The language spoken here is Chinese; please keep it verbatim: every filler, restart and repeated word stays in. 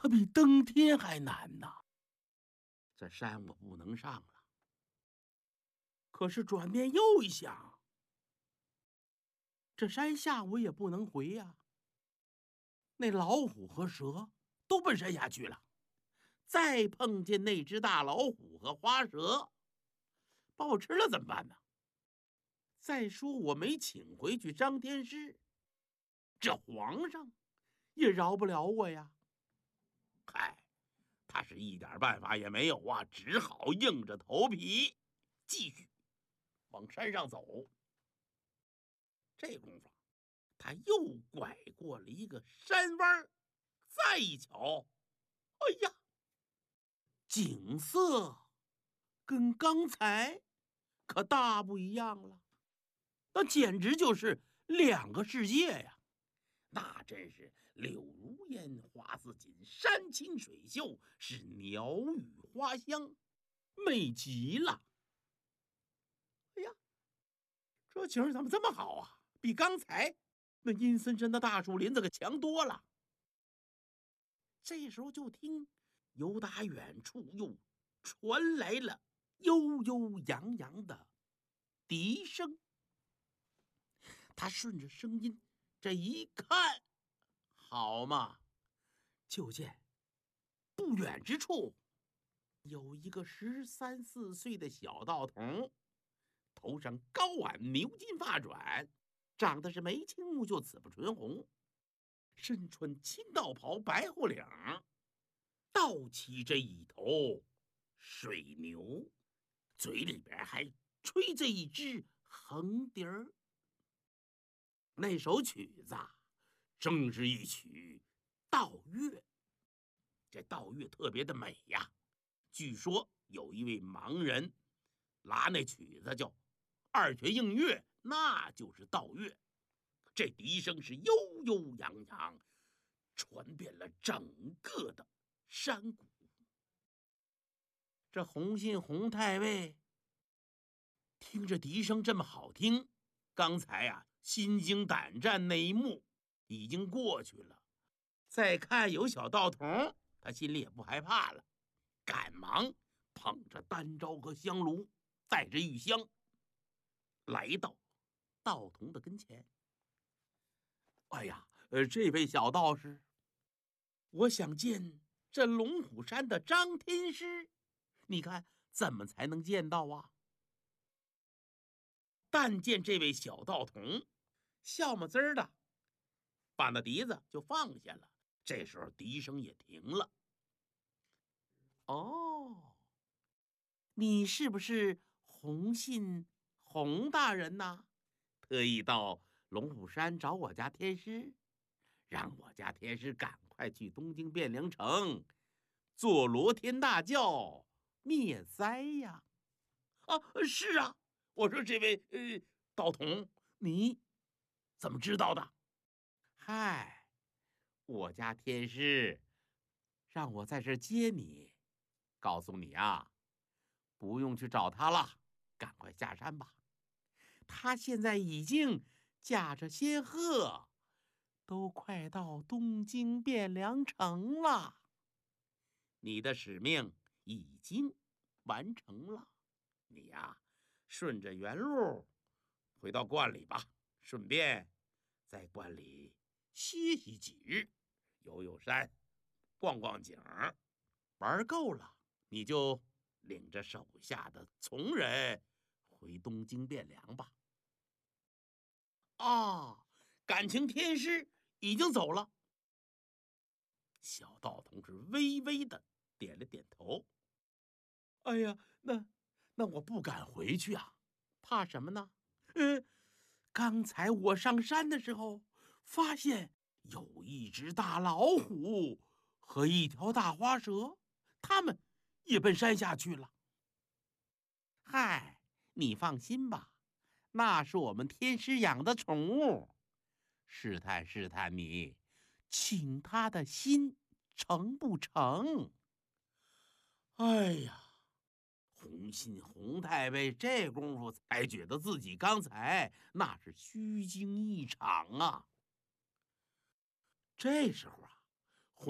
可比登天还难呐。这山我不能上了。可是转念又一想，这山下我也不能回呀。那老虎和蛇都奔山下去了，再碰见那只大老虎和花蛇，把我吃了怎么办呢？再说我没请回去张天师，这皇上也饶不了我呀。嗨，他是一点办法也没有啊，只好硬着头皮继续往山上走。这功夫，他又拐过了一个山弯，再一瞧，哎呀，景色跟刚才可大不一样了，那简直就是两个世界呀！那真是柳如烟，花似锦，山清水秀，是鸟语花香，美极了。哎呀，这景儿怎么这么好啊？比刚才那阴森森的大树林子可强多了。这时候就听由打远处又传来了悠悠扬扬的笛声。他顺着声音这一看，好嘛，就见不远之处有一个十三四岁的小道童，头上高挽牛金发转，长得是眉清目秀，紫不唇红，身穿青道袍白虎领，倒骑着一头水牛，嘴里边还吹着一支横笛儿。那首曲子正是一曲道乐，这道乐特别的美呀。据说有一位盲人拉那曲子叫二泉映月，那就是道乐。这笛声是悠悠扬扬，传遍了整个的山谷。这洪信洪太尉听着笛声这么好听，刚才啊心惊胆战那一幕已经过去了，再看有小道童，他心里也不害怕了，赶忙捧着丹招和香炉，带着玉香，来到道童的跟前。哎呀，呃，这位小道士，我想见这龙虎山的张天师，你看怎么才能见到啊？但见这位小道童笑么滋儿的，把那笛子就放下了。这时候笛声也停了。哦，你是不是洪信洪大人呐？特意到龙虎山找我家天师，让我家天师赶快去东京汴梁城做罗天大教灭灾呀！啊，是啊，我说这位呃道童，你怎么知道的？嗨，我家天师让我在这儿接你，告诉你啊，不用去找他了，赶快下山吧。他现在已经驾着仙鹤，都快到东京汴梁城了。你的使命已经完成了，你呀，顺着原路回到观里吧，顺便在观里歇息几日，游游山，逛逛景，玩够了，你就领着手下的从人回东京汴梁吧。啊，感情天师已经走了。小道童是微微的点了点头。哎呀，那那我不敢回去啊，怕什么呢？呃，刚才我上山的时候，发现有一只大老虎和一条大花蛇，他们也奔山下去了。嗨，你放心吧，那是我们天师养的宠物，试探试探你，请他的心成不成？哎呀！洪信洪太尉这功夫才觉得自己刚才那是虚惊一场啊。这时候啊，